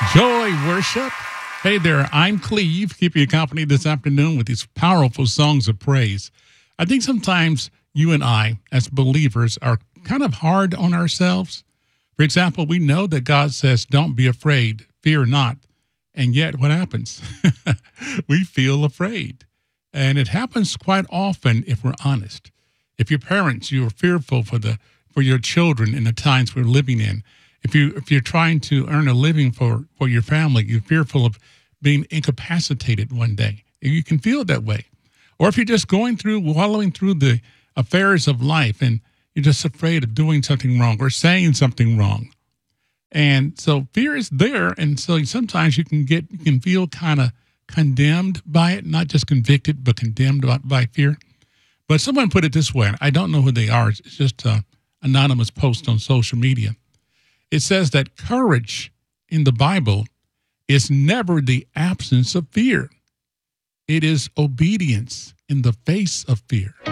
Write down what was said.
Joy worship. Hey there, I'm Cleve, keeping you company this afternoon with these powerful songs of praise. I think sometimes you and I, as believers, are kind of hard on ourselves. For example, we know that God says, don't be afraid, fear not. And yet, what happens? We feel afraid. And it happens quite often if we're honest. If you're parents, you're fearful for your children in the times we're living in. If you're trying to earn a living for your family, you're fearful of being incapacitated one day. You can feel that way. Or if you're just wallowing through the affairs of life and you're just afraid of doing something wrong or saying something wrong. And so fear is there. And so sometimes you can feel kind of condemned by it, not just convicted, but condemned by fear. But someone put it this way, and I don't know who they are. It's just an anonymous post on social media. It says that courage in the Bible is never the absence of fear. It is obedience in the face of fear.